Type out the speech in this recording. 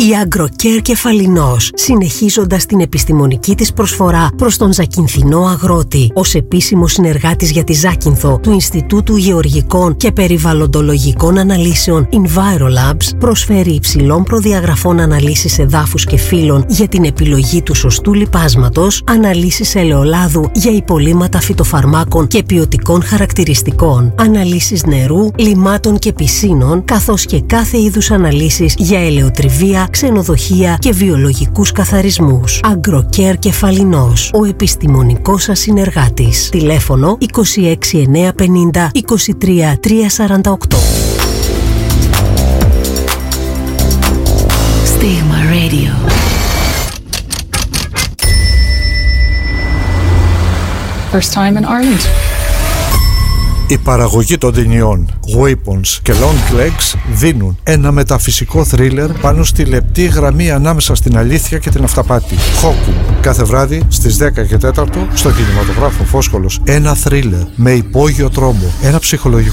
Η Agrocare Κεφαλινός, συνεχίζοντας την επιστημονική της προσφορά προς τον Ζακυνθινό αγρότη, ως επίσημος συνεργάτης για τη Ζάκυνθο του Ινστιτούτου Γεωργικών και Περιβαλλοντολογικών Αναλύσεων EnviroLabs, προσφέρει υψηλών προδιαγραφών αναλύσεις εδάφους και φύλων για την επιλογή του σωστού λιπάσματος, αναλύσεις ελαιολάδου για υπολείμματα φυτοφαρμάκων και ποιοτικών χαρακτηριστικών, αναλύσεις νερού, λιμάτων και πισίνων, καθώς και κάθε είδους αναλύσεις για ελαιοτριβία, ξενοδοχεία και βιολογικούς καθαρισμούς. Agrocare Κεφαλινός, ο επιστημονικός σας συνεργάτης. Τηλέφωνο 26 950 23 348. Stigma Radio. First time in Ireland. Η παραγωγή των ταινιών Weapons και Long Legs δίνουν ένα μεταφυσικό θρίλερ πάνω στη λεπτή γραμμή ανάμεσα στην αλήθεια και την αυταπάτη. Χόκου, κάθε βράδυ στις 10 και 4 στο κινηματογράφο Φόσκολος. Ένα θρίλερ με υπόγειο τρόμο, ένα ψυχολογικό